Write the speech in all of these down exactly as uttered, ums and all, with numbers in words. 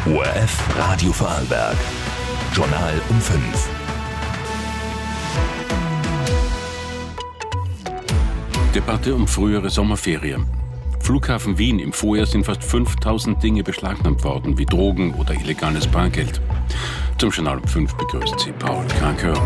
O R F Radio Vorarlberg. Journal um fünf. Debatte um frühere Sommerferien. Flughafen Wien. Im Vorjahr sind fast fünftausend Dinge beschlagnahmt worden, wie Drogen oder illegales Bargeld. Zum Journal um fünf begrüßt Sie Paul Krakauer.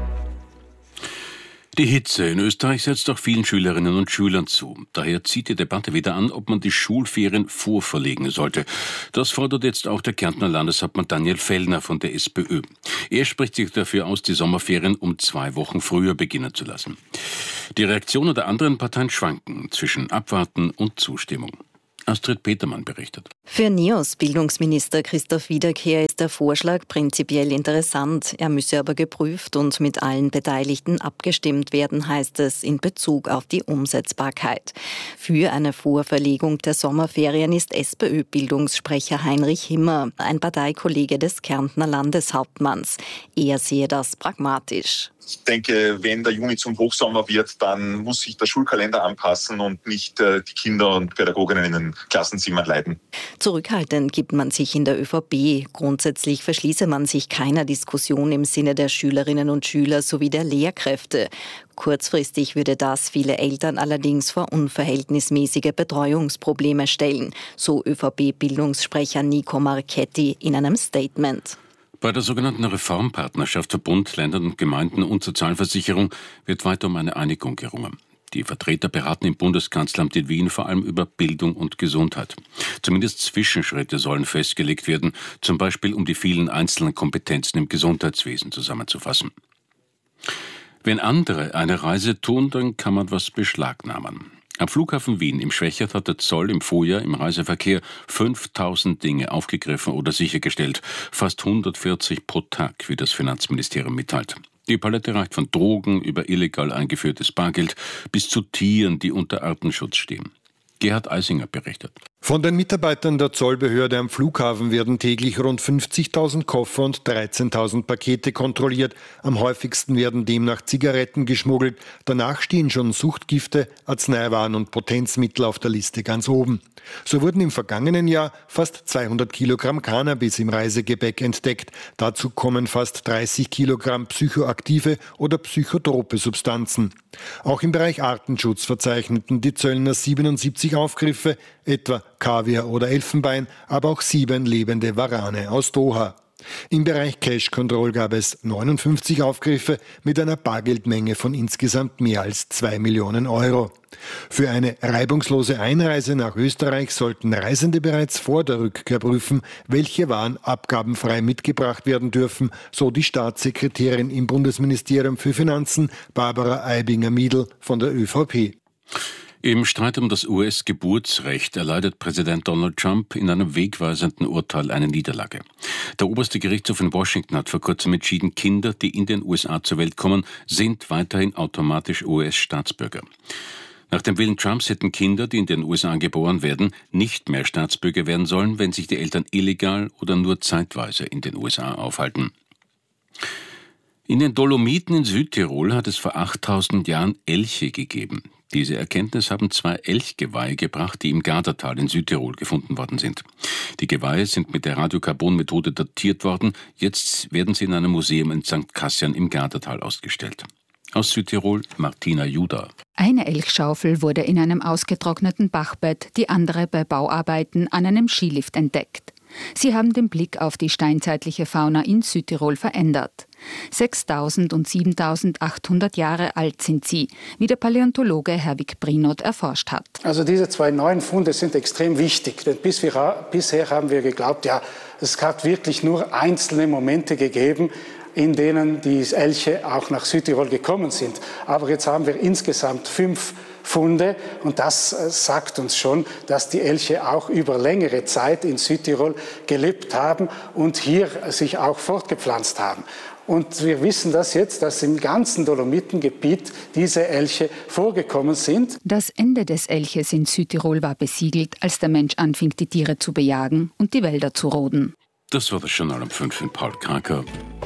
Die Hitze in Österreich setzt auch vielen Schülerinnen und Schülern zu. Daher zieht die Debatte wieder an, ob man die Schulferien vorverlegen sollte. Das fordert jetzt auch der Kärntner Landeshauptmann Daniel Fellner von der SPÖ. Er spricht sich dafür aus, die Sommerferien um zwei Wochen früher beginnen zu lassen. Die Reaktionen der anderen Parteien schwanken zwischen Abwarten und Zustimmung. Astrid Petermann berichtet. Für NEOS-Bildungsminister Christoph Wiederkehr ist der Vorschlag prinzipiell interessant. Er müsse aber geprüft und mit allen Beteiligten abgestimmt werden, heißt es in Bezug auf die Umsetzbarkeit. Für eine Vorverlegung der Sommerferien ist SPÖ-Bildungssprecher Heinrich Himmer, ein Parteikollege des Kärntner Landeshauptmanns. Er sehe das pragmatisch. Ich denke, wenn der Juni zum Hochsommer wird, dann muss sich der Schulkalender anpassen und nicht äh, die Kinder und Pädagoginnen in den Klassenzimmern leiden. Zurückhaltend gibt man sich in der ÖVP. Grundsätzlich verschließe man sich keiner Diskussion im Sinne der Schülerinnen und Schüler sowie der Lehrkräfte. Kurzfristig würde das viele Eltern allerdings vor unverhältnismäßige Betreuungsprobleme stellen, so ÖVP-Bildungssprecher Nico Marchetti in einem Statement. Bei der sogenannten Reformpartnerschaft für Bund, Ländern und Gemeinden und Sozialversicherung wird weiter um eine Einigung gerungen. Die Vertreter beraten im Bundeskanzleramt in Wien vor allem über Bildung und Gesundheit. Zumindest Zwischenschritte sollen festgelegt werden, zum Beispiel um die vielen einzelnen Kompetenzen im Gesundheitswesen zusammenzufassen. Wenn andere eine Reise tun, dann kann man was beschlagnahmen. Am Flughafen Wien im Schwächert hat der Zoll im Vorjahr im Reiseverkehr fünftausend Dinge aufgegriffen oder sichergestellt. Fast hundertvierzig pro Tag, wie das Finanzministerium mitteilt. Die Palette reicht von Drogen über illegal eingeführtes Bargeld bis zu Tieren, die unter Artenschutz stehen. Gerhard Eisinger berichtet. Von den Mitarbeitern der Zollbehörde am Flughafen werden täglich rund fünfzigtausend Koffer und dreizehntausend Pakete kontrolliert. Am häufigsten werden demnach Zigaretten geschmuggelt. Danach stehen schon Suchtgifte, Arzneiwaren und Potenzmittel auf der Liste ganz oben. So wurden im vergangenen Jahr fast zweihundert Kilogramm Cannabis im Reisegepäck entdeckt. Dazu kommen fast dreißig Kilogramm psychoaktive oder psychotrope Substanzen. Auch im Bereich Artenschutz verzeichneten die Zöllner siebenundsiebzig Aufgriffe, etwa Kaviar oder Elfenbein, aber auch sieben lebende Warane aus Doha. Im Bereich Cash Control gab es neunundfünfzig Aufgriffe mit einer Bargeldmenge von insgesamt mehr als zwei Millionen Euro. Für eine reibungslose Einreise nach Österreich sollten Reisende bereits vor der Rückkehr prüfen, welche Waren abgabenfrei mitgebracht werden dürfen, so die Staatssekretärin im Bundesministerium für Finanzen Barbara Aibinger-Miedl von der ÖVP. Im Streit um das U S-Geburtsrecht erleidet Präsident Donald Trump in einem wegweisenden Urteil eine Niederlage. Der oberste Gerichtshof in Washington hat vor kurzem entschieden, Kinder, die in den U S A zur Welt kommen, sind weiterhin automatisch U S-Staatsbürger. Nach dem Willen Trumps hätten Kinder, die in den U S A geboren werden, nicht mehr Staatsbürger werden sollen, wenn sich die Eltern illegal oder nur zeitweise in den U S A aufhalten. In den Dolomiten in Südtirol hat es vor achttausend Jahren Elche gegeben. Diese Erkenntnis haben zwei Elchgeweihe gebracht, die im Gardatal in Südtirol gefunden worden sind. Die Geweihe sind mit der Radiokarbon-Methode datiert worden. Jetzt werden sie in einem Museum in Sankt Kassian im Gardatal ausgestellt. Aus Südtirol Martina Juda. Eine Elchschaufel wurde in einem ausgetrockneten Bachbett, die andere bei Bauarbeiten an einem Skilift entdeckt. Sie haben den Blick auf die steinzeitliche Fauna in Südtirol verändert. sechstausend und siebentausendachthundert Jahre alt sind sie, wie der Paläontologe Herwig Brinot erforscht hat. Also diese zwei neuen Funde sind extrem wichtig, denn bis wir, bisher haben wir geglaubt, ja, es hat wirklich nur einzelne Momente gegeben, in denen die Elche auch nach Südtirol gekommen sind. Aber jetzt haben wir insgesamt fünf Funde und das sagt uns schon, dass die Elche auch über längere Zeit in Südtirol gelebt haben und hier sich auch fortgepflanzt haben. Und wir wissen das jetzt, dass im ganzen Dolomitengebiet diese Elche vorgekommen sind. Das Ende des Elches in Südtirol war besiegelt, als der Mensch anfing, die Tiere zu bejagen und die Wälder zu roden. Das war das Journal um fünf in Paul Krakauer.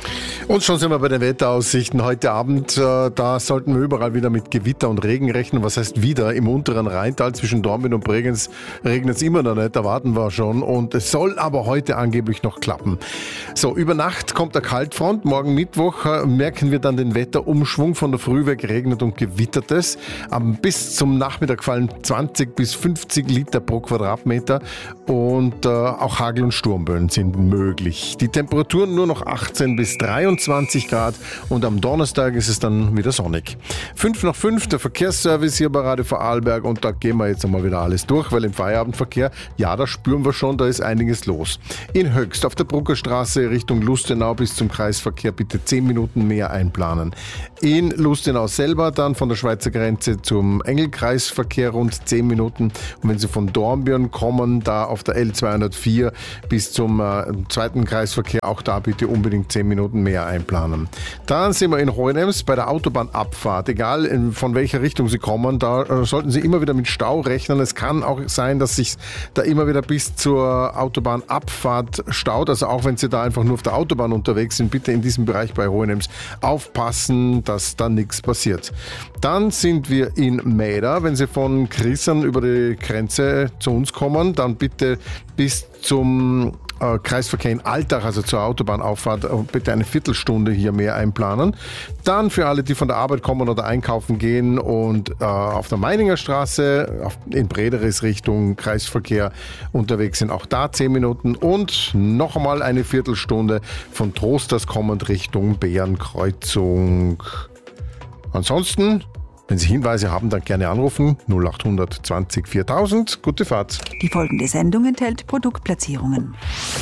Und schon sind wir bei den Wetteraussichten heute Abend. Da sollten wir überall wieder mit Gewitter und Regen rechnen. Was heißt wieder? Im unteren Rheintal zwischen Dornbirn und Bregenz regnet es immer noch nicht. Da warten wir schon. Und es soll aber heute angeblich noch klappen. So, über Nacht kommt der Kaltfront. Morgen Mittwoch merken wir dann den Wetterumschwung. Von der Früh weg regnet und gewittert es. Bis zum Nachmittag fallen zwanzig bis fünfzig Liter pro Quadratmeter. Und äh, auch Hagel- und Sturmböen sind möglich. Die Temperaturen nur noch achtzehn bis dreiundzwanzig Grad und am Donnerstag ist es dann wieder sonnig. Fünf nach fünf, der Verkehrsservice hier bei Radio Vorarlberg, und da gehen wir jetzt einmal wieder alles durch, weil im Feierabendverkehr, ja, da spüren wir schon, da ist einiges los. In Höchst auf der Bruckerstraße Richtung Lustenau bis zum Kreisverkehr bitte zehn Minuten mehr einplanen. In Lustenau selber dann von der Schweizer Grenze zum Engelkreisverkehr rund zehn Minuten, und wenn Sie von Dornbirn kommen, da auf der L zweihundertvier bis zum äh, zweiten Kreisverkehr, auch da bitte unbedingt zehn Minuten mehr einplanen. Dann sind wir in Hohenems bei der Autobahnabfahrt. Egal in, von welcher Richtung Sie kommen, da äh, sollten Sie immer wieder mit Stau rechnen. Es kann auch sein, dass sich da immer wieder bis zur Autobahnabfahrt staut. Also auch wenn Sie da einfach nur auf der Autobahn unterwegs sind, bitte in diesem Bereich bei Hohenems aufpassen, dass da nichts passiert. Dann sind wir in Mäder. Wenn Sie von Chrisern über die Grenze zu uns kommen, dann bitte bis zum äh, Kreisverkehr in Altach, also zur Autobahnauffahrt, äh, bitte eine Viertelstunde hier mehr einplanen. Dann für alle, die von der Arbeit kommen oder einkaufen gehen und äh, auf der Meininger Straße auf, in Brederis Richtung Kreisverkehr unterwegs sind, auch da zehn Minuten, und noch einmal eine Viertelstunde von Trosters kommend Richtung Bärenkreuzung. Ansonsten, wenn Sie Hinweise haben, dann gerne anrufen. null acht zwanzig viertausend. Gute Fahrt. Die folgende Sendung enthält Produktplatzierungen.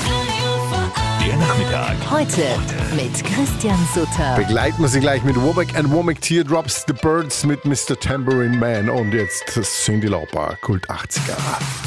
Der Nachmittag. Heute mit Christian Sutter. Begleiten wir Sie gleich mit Womack and Womack Teardrops, The Birds mit Mister Tambourine Man. Und jetzt Cyndi Lauper, Kult achtziger.